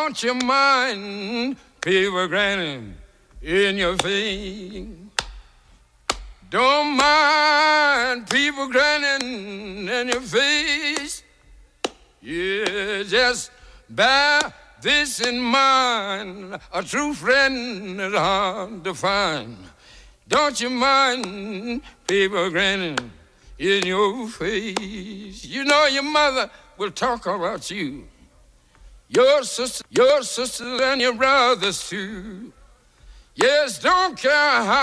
Don't you mind people grinning in your face? Don't mind people grinning in your face. Yeah, just bear this in mind. A true friend is hard to find. Don't you mind people grinning in your face? You know your mother will talk about you. Your sisters and your brothers too. Yes, don't care how